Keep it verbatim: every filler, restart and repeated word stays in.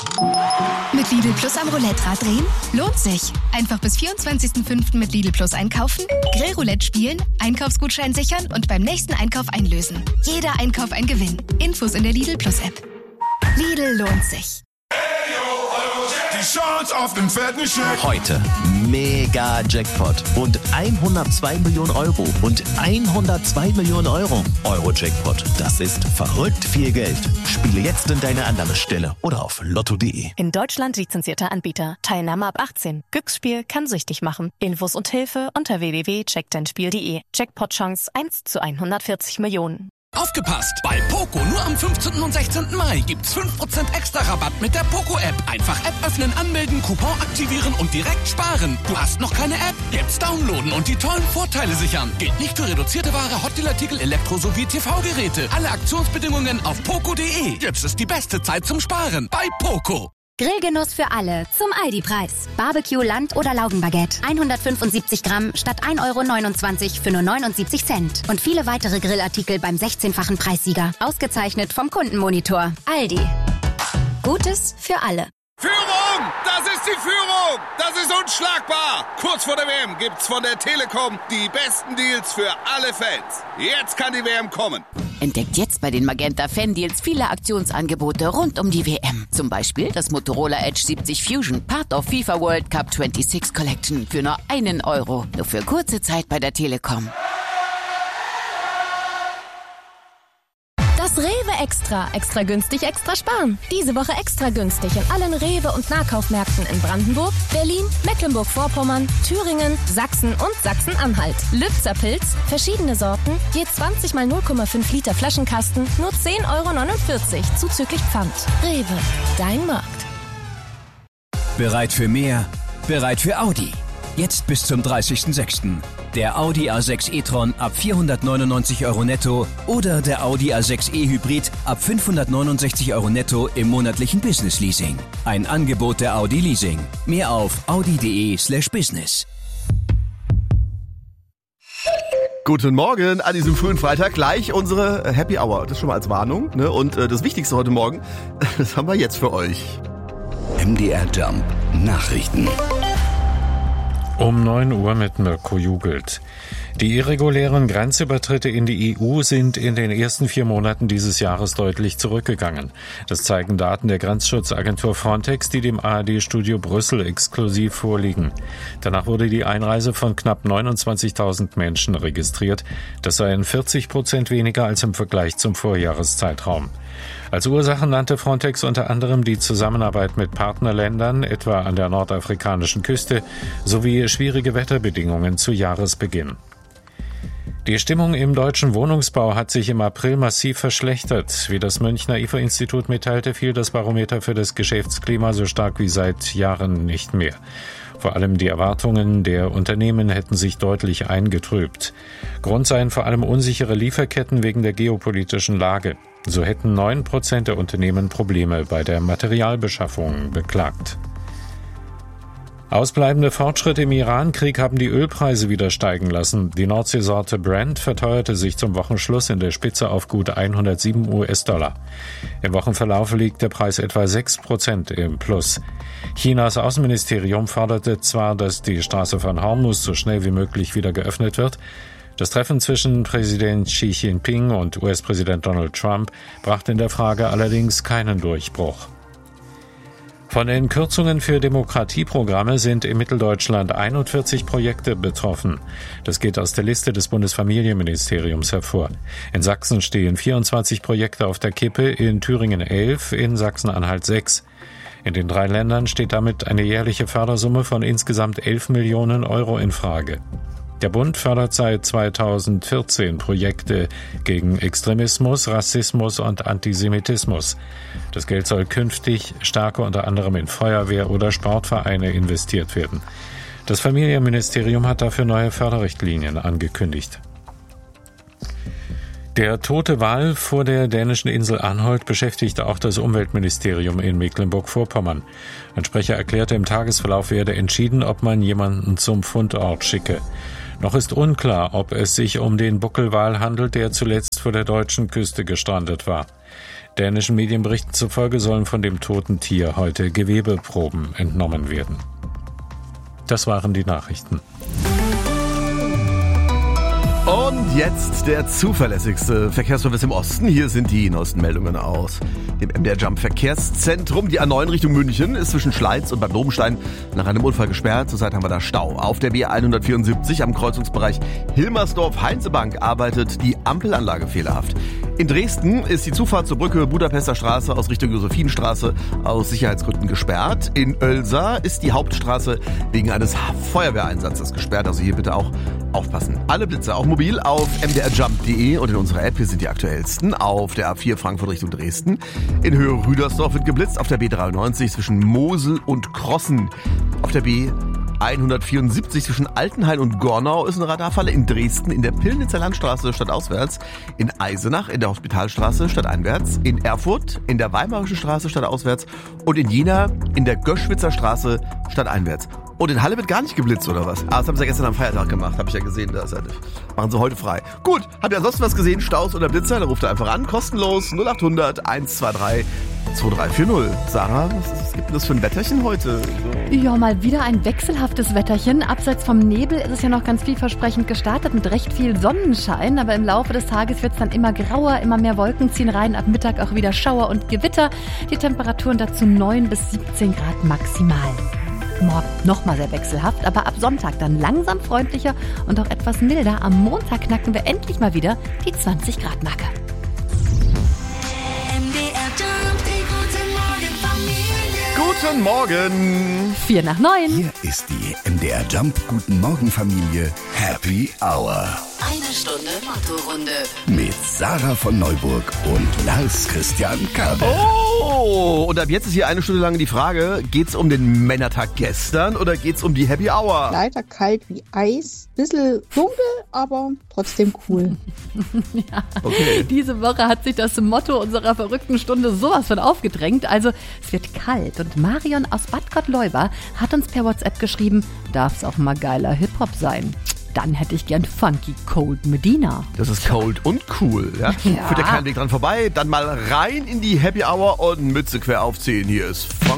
Mit Lidl Plus am Roulette-Rad drehen? Lohnt sich. Einfach bis vierundzwanzigsten fünften mit Lidl Plus einkaufen, Grillroulette spielen, Einkaufsgutschein sichern und beim nächsten Einkauf einlösen. Jeder Einkauf ein Gewinn. Infos in der Lidl Plus App. Lidl lohnt sich. Die Chance auf den fetten Scheck. Heute mega Jackpot und hundertzwei Millionen Euro und hundertzwei Millionen Euro. Euro-Jackpot, das ist verrückt viel Geld. Spiele jetzt in deine Annahmestelle oder auf lotto punkt de. In Deutschland lizenzierter Anbieter. Teilnahme ab achtzehn. Glücksspiel kann süchtig machen. Infos und Hilfe unter w w w punkt check dein spiel punkt de. Jackpot-Chance eins zu hundertvierzig Millionen. Aufgepasst! Bei Poco nur am fünfzehnten und sechzehnten Mai gibt's fünf Prozent extra Rabatt mit der Poco-App. Einfach App öffnen, anmelden, Coupon aktivieren und direkt sparen. Du hast noch keine App? Jetzt downloaden und die tollen Vorteile sichern. Gilt nicht für reduzierte Ware, Hotdealartikel, Elektro- sowie T V-Geräte. Alle Aktionsbedingungen auf poco punkt de. Jetzt ist die beste Zeit zum Sparen bei Poco. Grillgenuss für alle zum Aldi-Preis. Barbecue, Land- oder Laugenbaguette. hundertfünfundsiebzig Gramm statt ein Euro neunundzwanzig für nur neunundsiebzig Cent. Und viele weitere Grillartikel beim sechzehnfachen Preissieger. Ausgezeichnet vom Kundenmonitor. Aldi. Gutes für alle. Führung! Das ist die Führung! Das ist unschlagbar! Kurz vor der W M gibt's von der Telekom die besten Deals für alle Fans. Jetzt kann die W M kommen. Entdeckt jetzt bei den Magenta Fan-Deals viele Aktionsangebote rund um die W M. Zum Beispiel das Motorola Edge siebzig Fusion, Part of FIFA World Cup sechsundzwanzig Collection für nur einen Euro. Nur für kurze Zeit bei der Telekom. Das Rewe Extra. Extra günstig, extra sparen. Diese Woche extra günstig in allen Rewe- und Nahkaufmärkten in Brandenburg, Berlin, Mecklenburg-Vorpommern, Thüringen, Sachsen und Sachsen-Anhalt. Lübzer Pilz, verschiedene Sorten, je zwanzig mal null Komma fünf Liter Flaschenkasten, nur zehn Euro neunundvierzig, zuzüglich Pfand. Rewe, dein Markt. Bereit für mehr? Bereit für Audi. Jetzt bis zum dreißigsten sechsten Der Audi A sechs e-tron ab vierhundertneunundneunzig Euro netto oder der Audi A sechs e-Hybrid ab fünfhundertneunundsechzig Euro netto im monatlichen Business-Leasing. Ein Angebot der Audi Leasing. Mehr auf audi punkt de slash business. Guten Morgen an diesem frühen Freitag. Gleich unsere Happy Hour. Das schon mal als Warnung. Ne? Und äh, das Wichtigste heute Morgen, das haben wir jetzt für euch. M D R Jump Nachrichten. Um neun Uhr mit Mirko Jugelt. Die irregulären Grenzübertritte in die E U sind in den ersten vier Monaten dieses Jahres deutlich zurückgegangen. Das zeigen Daten der Grenzschutzagentur Frontex, die dem A R D-Studio Brüssel exklusiv vorliegen. Danach wurde die Einreise von knapp neunundzwanzigtausend Menschen registriert. Das seien vierzig Prozent weniger als im Vergleich zum Vorjahreszeitraum. Als Ursachen nannte Frontex unter anderem die Zusammenarbeit mit Partnerländern, etwa an der nordafrikanischen Küste, sowie schwierige Wetterbedingungen zu Jahresbeginn. Die Stimmung im deutschen Wohnungsbau hat sich im April massiv verschlechtert. Wie das Münchner I F O-Institut mitteilte, fiel das Barometer für das Geschäftsklima so stark wie seit Jahren nicht mehr. Vor allem die Erwartungen der Unternehmen hätten sich deutlich eingetrübt. Grund seien vor allem unsichere Lieferketten wegen der geopolitischen Lage. So hätten neun Prozent der Unternehmen Probleme bei der Materialbeschaffung beklagt. Ausbleibende Fortschritte im Iran-Krieg haben die Ölpreise wieder steigen lassen. Die Nordseesorte Brent verteuerte sich zum Wochenschluss in der Spitze auf gut hundertsieben US-Dollar. Im Wochenverlauf liegt der Preis etwa sechs Prozent im Plus. Chinas Außenministerium forderte zwar, dass die Straße von Hormuz so schnell wie möglich wieder geöffnet wird. Das Treffen zwischen Präsident Xi Jinping und U S-Präsident Donald Trump brachte in der Frage allerdings keinen Durchbruch. Von den Kürzungen für Demokratieprogramme sind in Mitteldeutschland einundvierzig Projekte betroffen. Das geht aus der Liste des Bundesfamilienministeriums hervor. In Sachsen stehen vierundzwanzig Projekte auf der Kippe, in Thüringen elf, in Sachsen-Anhalt sechs. In den drei Ländern steht damit eine jährliche Fördersumme von insgesamt elf Millionen Euro in Frage. Der Bund fördert seit zweitausendvierzehn Projekte gegen Extremismus, Rassismus und Antisemitismus. Das Geld soll künftig stärker unter anderem in Feuerwehr- oder Sportvereine investiert werden. Das Familienministerium hat dafür neue Förderrichtlinien angekündigt. Der tote Wal vor der dänischen Insel Anholt beschäftigte auch das Umweltministerium in Mecklenburg-Vorpommern. Ein Sprecher erklärte, im Tagesverlauf werde entschieden, ob man jemanden zum Fundort schicke. Noch ist unklar, ob es sich um den Buckelwal handelt, der zuletzt vor der deutschen Küste gestrandet war. Dänischen Medienberichten zufolge sollen von dem toten Tier heute Gewebeproben entnommen werden. Das waren die Nachrichten. Und jetzt der zuverlässigste Verkehrsservice im Osten. Hier sind die neuesten Meldungen aus dem M D R Jump Verkehrszentrum. Die A neun Richtung München ist zwischen Schleiz und Bad Lobenstein nach einem Unfall gesperrt. Zurzeit haben wir da Stau. Auf der B hundertvierundsiebzig am Kreuzungsbereich Hilmersdorf-Heinzebank arbeitet die Ampelanlage fehlerhaft. In Dresden ist die Zufahrt zur Brücke Budapester Straße aus Richtung Josephinenstraße aus Sicherheitsgründen gesperrt. In Oelsa ist die Hauptstraße wegen eines Feuerwehreinsatzes gesperrt. Also hier bitte auch aufpassen. Alle Blitze, auch mobil, auf m d r jump punkt d e und in unserer App. Hier sind die aktuellsten. Auf der A vier Frankfurt Richtung Dresden. In Höhe Rüdersdorf wird geblitzt. Auf der B dreiundneunzig zwischen Mosel und Krossen. Auf der B hundertvierundsiebzig zwischen Altenhain und Gornau ist eine Radarfalle. In Dresden in der Pillnitzer Landstraße stadtauswärts. In Eisenach in der Hospitalstraße stadteinwärts. In Erfurt in der Weimarischen Straße stadtauswärts. Und in Jena in der Göschwitzer Straße stadteinwärts. Und in Halle wird gar nicht geblitzt, oder was? Ah, das haben sie ja gestern am Feiertag gemacht, habe ich ja gesehen. Das halt, machen sie heute frei. Gut, habt ihr ansonsten was gesehen? Staus oder Blitzer? Dann ruft ihr einfach an, kostenlos null acht hundert eins zwei drei zwei drei vier null. Sarah, was, was gibt denn das für ein Wetterchen heute? So. Ja, mal wieder ein wechselhaftes Wetterchen. Abseits vom Nebel ist es ja noch ganz vielversprechend gestartet mit recht viel Sonnenschein. Aber im Laufe des Tages wird es dann immer grauer, immer mehr Wolken ziehen rein. Ab Mittag auch wieder Schauer und Gewitter. Die Temperaturen dazu neun bis siebzehn Grad maximal. Morgen nochmal sehr wechselhaft, aber ab Sonntag dann langsam freundlicher und auch etwas milder. Am Montag knacken wir endlich mal wieder die zwanzig Grad Marke. Guten Morgen! Vier nach neun. Hier ist die M D R Jump Guten Morgen Familie Happy Hour. Eine Stunde Motto-Runde. Mit Sarah von Neuburg und Lars Christian Kabel. Oh, und ab jetzt ist hier eine Stunde lang die Frage, geht's um den Männertag gestern oder geht's um die Happy Hour? Leider kalt wie Eis, bisschen dunkel, aber trotzdem cool. Ja. Okay. Diese Woche hat sich das Motto unserer verrückten Stunde sowas von aufgedrängt. Also es wird kalt und Marion aus Bad Gottleuba hat uns per WhatsApp geschrieben, darf's auch mal geiler Hip-Hop sein. Dann hätte ich gern Funky Cold Medina. Das ist cold und cool, ja? ja. Führt ja keinen Weg dran vorbei. Dann mal rein in die Happy Hour und Mütze quer aufziehen. Hier ist Funky